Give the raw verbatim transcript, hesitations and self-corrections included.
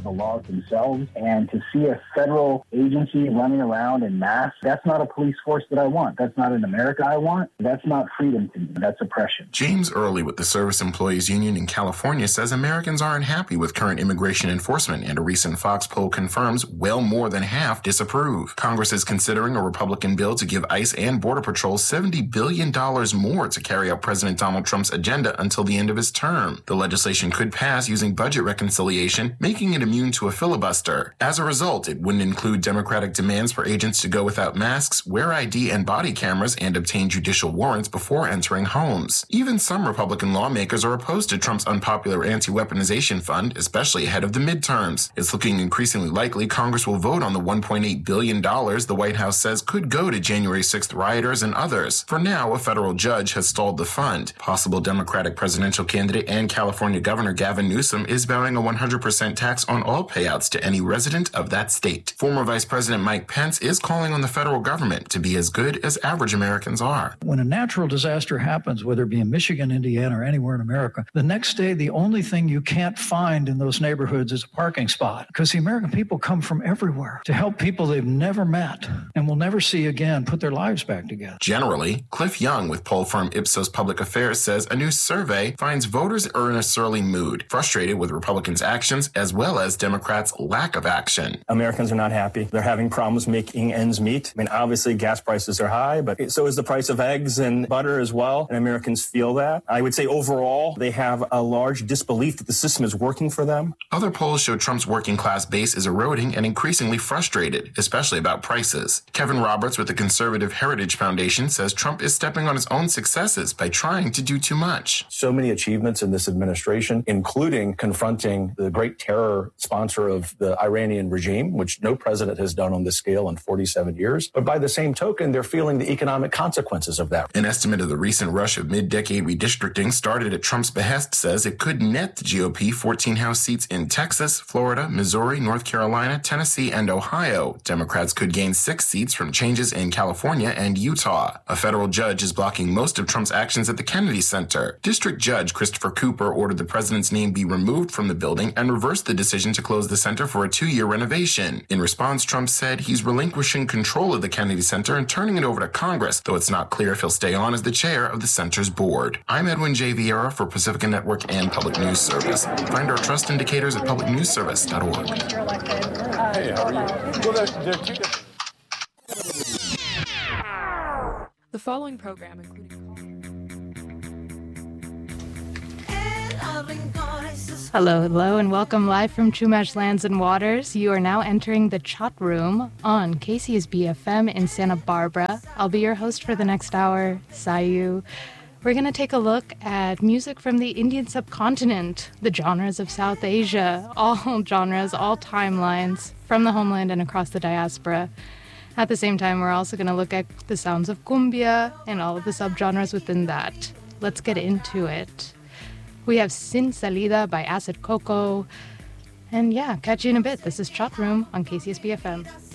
the laws themselves. And to see a federal agency running around in mass, that's not a police force that I want. That's not an America I want. That's not freedom to me. That's oppression. James Early with the Service Employees Union in California says Americans aren't happy with current immigration enforcement, and a recent Fox poll confirms well more than half disapprove. Congress is considering a Republican bill to give ICE and Border Patrol seventy billion dollars more to carry out President Donald Trump's agenda until the end of his term. The legislation could pass using budget reconciliation, making it immune to a filibuster. As a result, it wouldn't include Democratic demands for agents to go without masks, wear I D and body cameras, and obtain judicial warrants before entering homes. Even some Republican lawmakers are opposed to Trump's unpopular anti-weaponization fund, especially ahead of the midterms. It's looking increasingly likely Congress will vote on the one point eight billion dollars the White House says could go to January sixth rioters and others. For now, a federal judge has stalled the fund. Possible Democratic presidential candidate and California Governor Gavin Newsom is vowing a one hundred percent tax on all payouts to any resident of that state. Former Vice President Mike Pence is calling on the federal government to be as good as average Americans are. When a natural disaster happens, whether it be in Michigan, Indiana, or anywhere in America, the next day, the only thing you can't find in those neighborhoods is a parking spot, because the American people come from everywhere to help people they've never met and will never see again put their lives back together. Generally, Cliff Young with poll firm Ipsos Public Affairs says a new survey finds voters are in a surly mood, frustrated with Republicans' actions as well as Democrats' lack of action. Americans are not happy. They're having problems making ends meet. I mean, obviously gas prices are high, but so is the price of eggs and butter as well, and Americans feel that. I would say overall, they have a large disbelief that the system is working for them. Other polls show Trump's working class base is eroding and increasingly frustrated, especially about prices. Kevin Roberts with the Conservative Heritage Foundation says Trump is stepping on his own successes by trying to do too much. So many achievements in this administration, including confronting the great terror sponsor of the Iranian regime, which no president has done on this scale in forty-seven years. But by the same token, they're feeling the economic consequences of that. An estimate of the recent rush of mid-decade redistricting started at Trump's behest says it could net the G O P fourteen House seats in Texas, Florida, Missouri, North Carolina, Tennessee, and Ohio. Democrats could gain six seats from changes in California and Utah. A federal judge is blocking most of Trump's actions at the Kennedy Center. District Judge Christopher Cooper ordered the president's name be removed from the building and reversed the decision to close the center for a two-year renovation. In response, Trump said he's relinquishing control of the Kennedy Center and turning it over to Congress, though it's not clear if he'll stay on as the chair of the center's board. I'm Edwin J. Vieira for Pacifica Network and Public News Service. Find our trust indicators at public news service dot org. Hey, how are you? Well, there, there are two different... The following program, including... Hello, hello, and welcome live from Chumash Lands and Waters. You are now entering the chat room on K C S B F M in Santa Barbara. I'll be your host for the next hour, Sayu. We're going to take a look at music from the Indian subcontinent, the genres of South Asia, all genres, all timelines from the homeland and across the diaspora. At the same time, we're also going to look at the sounds of cumbia and all of the subgenres within that. Let's get into it. We have Sin Salida by Acid Coco. And yeah, catch you in a bit. This is Chat Room on K C S B F M.